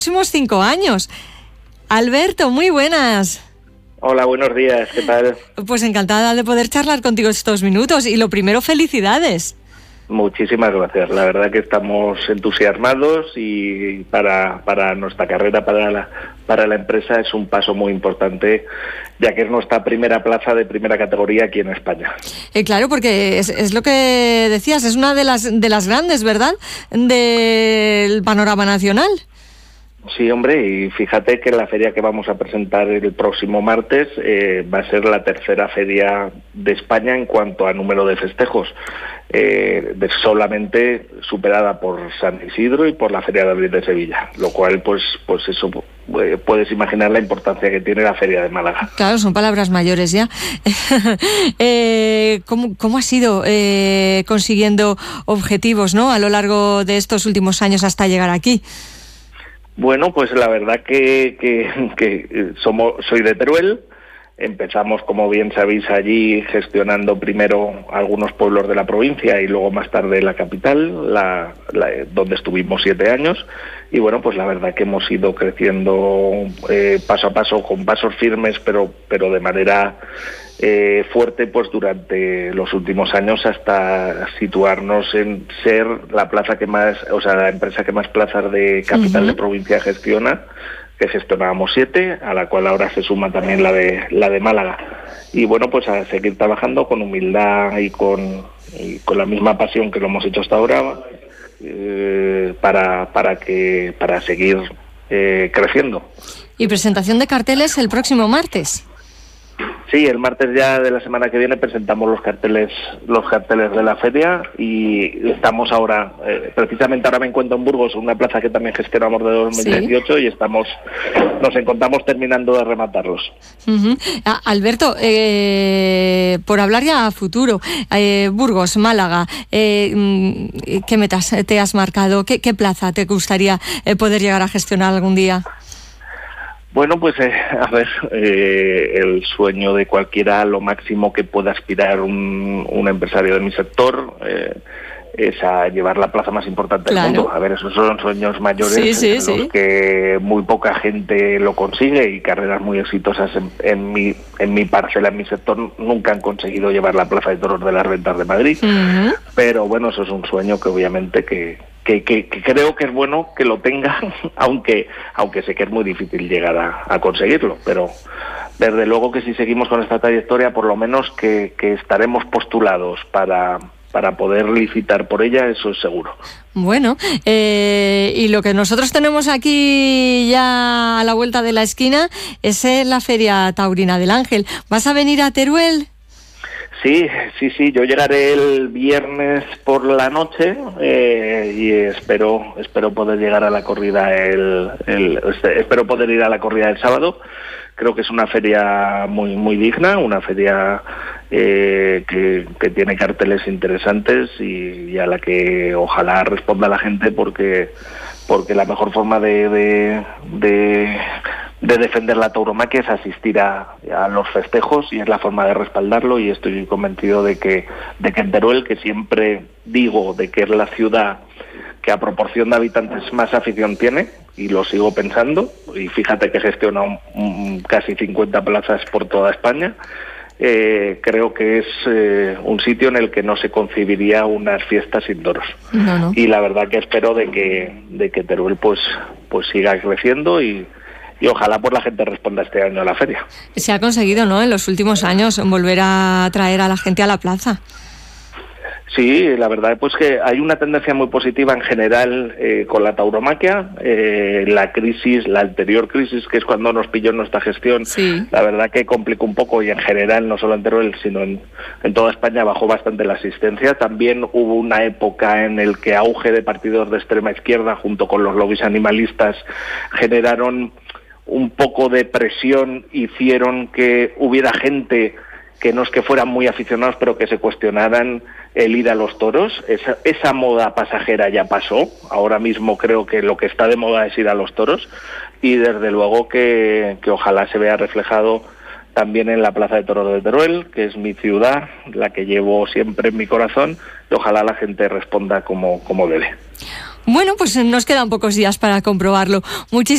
Próximos 5 años. Alberto, muy buenas. Hola, buenos días, ¿qué tal? Pues encantada de poder charlar contigo estos minutos. Y lo primero, felicidades. Muchísimas gracias. La verdad que estamos entusiasmados y para nuestra carrera, para la empresa, es un paso muy importante, ya que es nuestra primera plaza de primera categoría aquí en España. Claro, porque es lo que decías, es una de las grandes, ¿verdad?, del panorama nacional. Sí, hombre, y fíjate que la feria que vamos a presentar el próximo martes va a ser la tercera feria de España en cuanto a número de festejos, solamente superada por San Isidro y por la Feria de Abril de Sevilla, lo cual, pues eso, puedes imaginar la importancia que tiene la Feria de Málaga. Claro, son palabras mayores ya. ¿Cómo has ido consiguiendo objetivos, ¿no?, a lo largo de estos últimos años hasta llegar aquí? Bueno, pues la verdad que soy de Teruel. Empezamos, como bien sabéis, allí gestionando primero algunos pueblos de la provincia y luego más tarde la capital, donde estuvimos 7 años. Y bueno, pues la verdad que hemos ido creciendo paso a paso, con pasos firmes, pero de manera fuerte, pues durante los últimos años, hasta situarnos en ser la plaza que más, la empresa que más plazas de capital de provincia gestiona, que gestionábamos 7, a la cual ahora se suma también la de Málaga. Y bueno, pues a seguir trabajando con humildad y con la misma pasión que lo hemos hecho hasta ahora, para seguir creciendo. Y presentación de carteles el próximo martes. Sí, el martes ya de la semana que viene presentamos los carteles de la feria, y estamos ahora, precisamente ahora me encuentro en Burgos, una plaza que también gestionamos de 2018, ¿sí? Y nos encontramos terminando de rematarlos. Alberto, por hablar ya a futuro, Burgos, Málaga, ¿qué metas te has marcado? ¿Qué plaza te gustaría poder llegar a gestionar algún día? Bueno, pues el sueño de cualquiera, lo máximo que pueda aspirar un empresario de mi sector, es a llevar la plaza más importante del mundo. A ver, esos son sueños mayores, los que muy poca gente lo consigue, y carreras muy exitosas en mi parcela, en mi sector, nunca han conseguido llevar la plaza de toros de las Ventas de Madrid. Pero bueno, eso es un sueño que obviamente que creo que es bueno que lo tenga, aunque sé que es muy difícil llegar a conseguirlo, pero desde luego que si seguimos con esta trayectoria, por lo menos que estaremos postulados para poder licitar por ella, eso es seguro. Bueno, y lo que nosotros tenemos aquí ya a la vuelta de la esquina es la Feria Taurina del Ángel. ¿Vas a venir a Teruel? Sí, yo llegaré el viernes por la noche, y espero poder llegar a la corrida espero poder ir a la corrida del sábado. Creo que es una feria muy digna, una feria que tiene carteles interesantes y a la que ojalá responda la gente, porque la mejor forma de defender la tauromaquia es asistir a los festejos, y es la forma de respaldarlo, y estoy convencido de que en Teruel, que siempre digo de que es la ciudad que a proporción de habitantes más afición tiene, y lo sigo pensando, y fíjate que gestiona casi 50 plazas por toda España, creo que es un sitio en el que no se concibiría unas fiestas sin toros. No. Y la verdad que espero de que Teruel pues siga creciendo, y ojalá pues la gente responda este año a la feria. Se ha conseguido, ¿no?, en los últimos años volver a traer a la gente a la plaza. Sí, la verdad pues que hay una tendencia muy positiva en general con la tauromaquia. La anterior crisis, que es cuando nos pilló nuestra gestión, la verdad que complicó un poco, y en general, no solo en Teruel, sino en toda España, bajó bastante la asistencia. También hubo una época en el que auge de partidos de extrema izquierda, junto con los lobbies animalistas, generaron un poco de presión, hicieron que hubiera gente que no es que fueran muy aficionados, pero que se cuestionaran el ir a los toros. Esa moda pasajera ya pasó. Ahora mismo creo que lo que está de moda es ir a los toros, y desde luego que ojalá se vea reflejado también en la Plaza de Toros de Teruel, que es mi ciudad, la que llevo siempre en mi corazón, y ojalá la gente responda como debe. Bueno, pues nos quedan pocos días para comprobarlo.